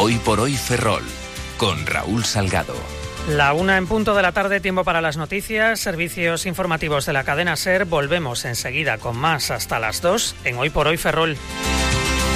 Hoy por hoy Ferrol, con Raúl Salgado. La 1 en punto de la tarde, tiempo para las noticias, servicios informativos de la cadena SER. Volvemos enseguida con más hasta las 2 en Hoy por hoy Ferrol.